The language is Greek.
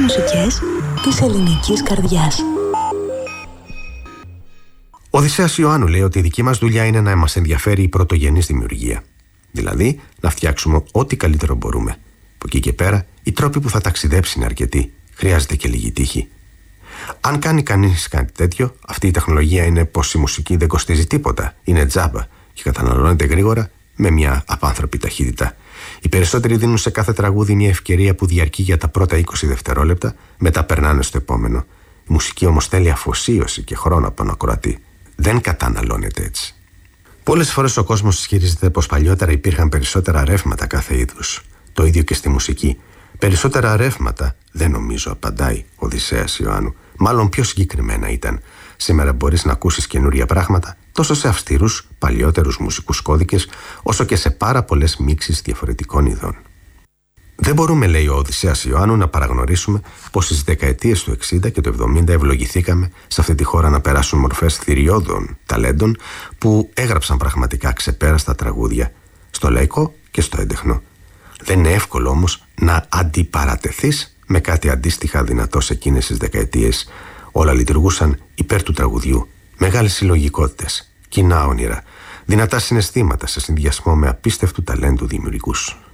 μουσικές της ελληνικής καρδιάς. Ο Οδυσσέας Ιωάννου λέει ότι η δική μας δουλειά είναι να μας ενδιαφέρει η πρωτογενής δημιουργία. Δηλαδή, να φτιάξουμε ό,τι καλύτερο μπορούμε. Από εκεί και πέρα, οι τρόποι που θα ταξιδέψει είναι αρκετοί. Χρειάζεται και λίγη τύχη. Αν κάνει κανείς κάτι τέτοιο, αυτή η τεχνολογία είναι πως η μουσική δεν κοστίζει τίποτα. Είναι τζάμπα και καταναλώνεται γρήγορα με μια απάνθρωπη ταχύτητα. Οι περισσότεροι δίνουν σε κάθε τραγούδι μια ευκαιρία που διαρκεί για τα πρώτα 20 δευτερόλεπτα, μετά περνάνε στο επόμενο. Η μουσική όμως θέλει αφοσίωση και χρόνο από τον ακροατή. Δεν καταναλώνεται έτσι. Πολλές φορές ο κόσμος ισχυρίζεται πως παλιότερα υπήρχαν περισσότερα ρεύματα κάθε είδους. Το ίδιο και στη μουσική. Περισσότερα ρεύματα δεν νομίζω, απαντάει ο Οδυσσέας Ιωάννου. Μάλλον πιο συγκεκριμένα ήταν. Σήμερα μπορείς να ακούσεις καινούρια πράγματα τόσο σε αυστηρούς παλιότερους μουσικούς κώδικες, όσο και σε πάρα πολλές μίξεις διαφορετικών ειδών. Δεν μπορούμε, λέει ο Οδυσσέας Ιωάννου, να παραγνωρίσουμε πως στις δεκαετίες του 60 και του 70 ευλογηθήκαμε σε αυτή τη χώρα να περάσουν μορφές θηριώδων ταλέντων που έγραψαν πραγματικά ξεπέραστα τραγούδια στο λαϊκό και στο έντεχνο. Δεν είναι εύκολο όμως να αντιπαρατεθείς με κάτι αντίστοιχα δυνατό σε εκείνες τις δεκαετίες. Όλα λειτουργούσαν υπέρ του τραγουδιού. Μεγάλες συλλογικότητες, κοινά όνειρα, δυνατά συναισθήματα σε συνδυασμό με απίστευτου ταλέντου δημιουργούς.